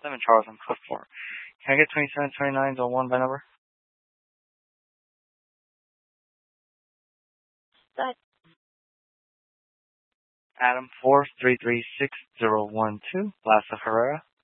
Charles, I'm code 4. Can I get 2729-01 by number? That Adam 4336012, Lassa Herrera.